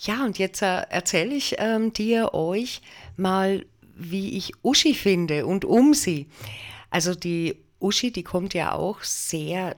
Ja, und jetzt erzähle ich dir euch mal, wie ich Uschi finde und um sie. Also die Uschi, die kommt ja auch sehr